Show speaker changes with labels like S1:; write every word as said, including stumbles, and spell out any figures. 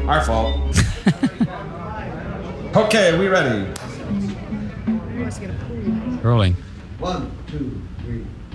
S1: Our fault. Okay, we ready?
S2: Rolling.
S3: One, two, three.